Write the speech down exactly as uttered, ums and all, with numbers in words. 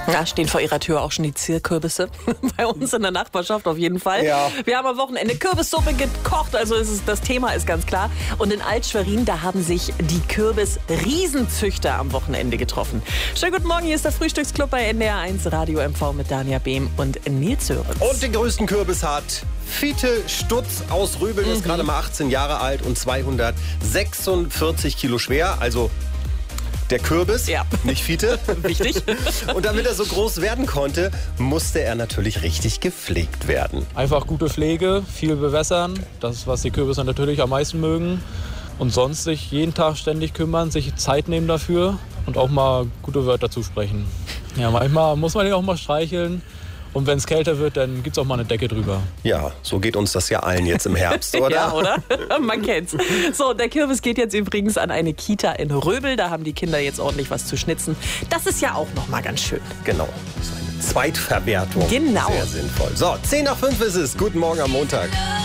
Ja, stehen vor ihrer Tür auch schon die Zierkürbisse. Bei uns in der Nachbarschaft auf jeden Fall. Ja. Wir haben am Wochenende Kürbissuppe gekocht, also es ist, das Thema ist ganz klar. Und in Alt-Schwerin, da haben sich die Kürbis-Riesenzüchter am Wochenende getroffen. Schönen guten Morgen, hier ist der Frühstücksclub bei N D R eins Radio M V mit Dania Behm und Nils Sörensen. Und den größten Kürbis hat Fiete Stutz aus Röbeln, mhm. ist gerade mal achtzehn Jahre alt und zweihundertsechsundvierzig Kilo schwer, also der Kürbis, ja. nicht Fiete. Wichtig. Und damit er so groß werden konnte, musste er natürlich richtig gepflegt werden. Einfach gute Pflege, viel bewässern, das ist, was die Kürbisse natürlich am meisten mögen. Und sonst sich jeden Tag ständig kümmern, sich Zeit nehmen dafür und auch mal gute Wörter zusprechen. Ja, manchmal muss man die auch mal streicheln. Und wenn es kälter wird, dann gibt es auch mal eine Decke drüber. Ja, so geht uns das ja allen jetzt im Herbst, oder? Ja, oder? Man kennt's. So, der Kürbis geht jetzt übrigens an eine Kita in Röbel. Da haben die Kinder jetzt ordentlich was zu schnitzen. Das ist ja auch noch mal ganz schön. Genau, das ist eine Zweitverwertung. Genau. Sehr sinnvoll. So, zehn nach fünf ist es. Guten Morgen am Montag.